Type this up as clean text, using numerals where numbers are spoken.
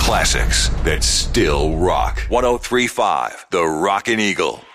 Classics that still rock. 103.5 The Rockin' Eagle.